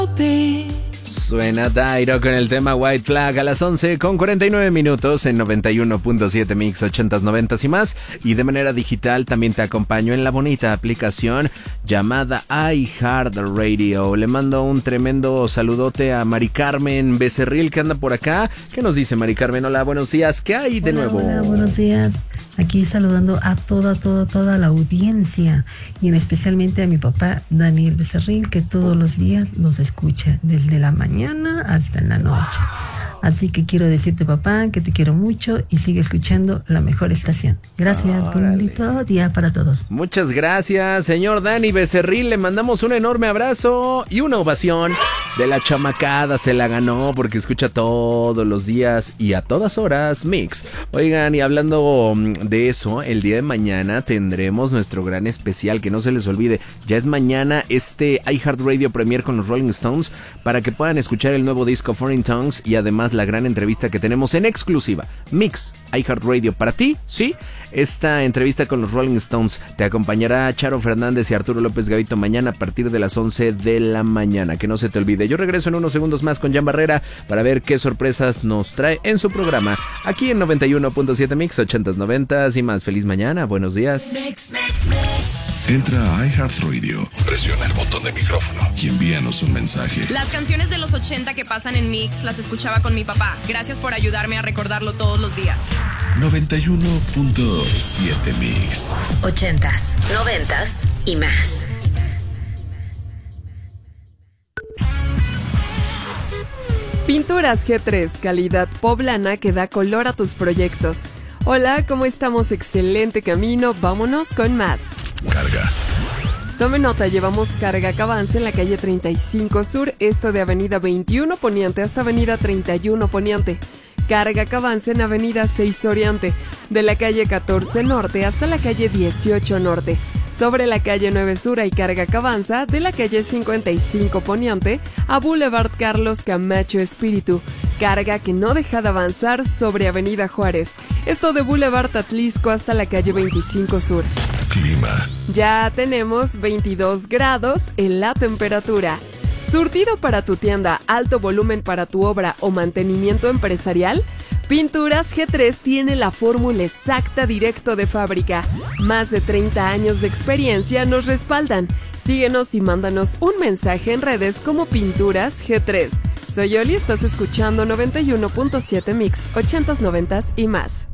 Suena Dairo con el tema White Flag a las 11:49 en 91.7 Mix 80s, 90s y más. Y de manera digital también te acompaño en la bonita aplicación llamada iHeartRadio. Le mando un tremendo saludote a Mari Carmen Becerril que anda por acá. ¿Qué nos dice Mari Carmen? Hola, buenos días. ¿Qué hay de nuevo? Hola, buenos días. Aquí saludando a toda la audiencia y especialmente a mi papá Daniel Becerril, que todos los días nos escucha desde la mañana hasta en la noche. Así que quiero decirte, papá, que te quiero mucho y sigue escuchando la mejor estación. Gracias, un bonito día para todos. Muchas gracias, señor Dani Becerril. Le mandamos un enorme abrazo y una ovación de la chamacada. Se la ganó porque escucha todos los días y a todas horas Mix. Oigan, y hablando de eso, el día de mañana tendremos nuestro gran especial. Que no se les olvide, ya es mañana iHeartRadio Premier con los Rolling Stones para que puedan escuchar el nuevo disco Foreign Tongues y además la gran entrevista que tenemos en exclusiva Mix iHeartRadio para ti, ¿sí? Esta entrevista con los Rolling Stones te acompañará Charo Fernández y Arturo López Gavito mañana a partir de las 11 de la mañana. Que no se te olvide. Yo regreso en unos segundos más con Jan Barrera para ver qué sorpresas nos trae en su programa aquí en 91.7 Mix 80s, 90s y más. Feliz mañana, buenos días. Entra a iHeartRadio, presiona el botón de micrófono y envíanos un mensaje. Las canciones de los 80 que pasan en Mix las escuchaba con mi papá. Gracias por ayudarme a recordarlo todos los días. 91.7 Mix 80s, 90s y más. Pinturas G3, calidad poblana que da color a tus proyectos. Hola, ¿cómo estamos? Excelente camino, vámonos con más. Carga. Tome nota, llevamos carga que avance en la calle 35 Sur, esto de avenida 21 Poniente hasta avenida 31 Poniente. Carga que avance en avenida 6 Oriente, de la calle 14 Norte hasta la calle 18 Norte. Sobre la calle 9 Sur hay carga que avanza de la calle 55 Poniente a Boulevard Carlos Camacho Espíritu. Carga que no deja de avanzar sobre avenida Juárez. Esto de Boulevard Atlisco hasta la calle 25 Sur. Clima. Ya tenemos 22 grados en la temperatura. ¿Surtido para tu tienda, alto volumen para tu obra o mantenimiento empresarial? Pinturas G3 tiene la fórmula exacta directo de fábrica. Más de 30 años de experiencia nos respaldan. Síguenos y mándanos un mensaje en redes como Pinturas G3. Soy Oli, estás escuchando 91.7 Mix, 80s, 90s y más.